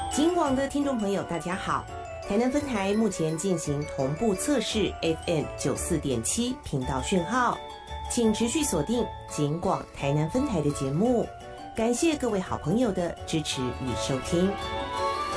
警广的听众朋友，大家好。台南分台目前进行同步测试 FM 94.7频道讯号，请持续锁定警广台南分台的节目。感谢各位好朋友的支持与收听。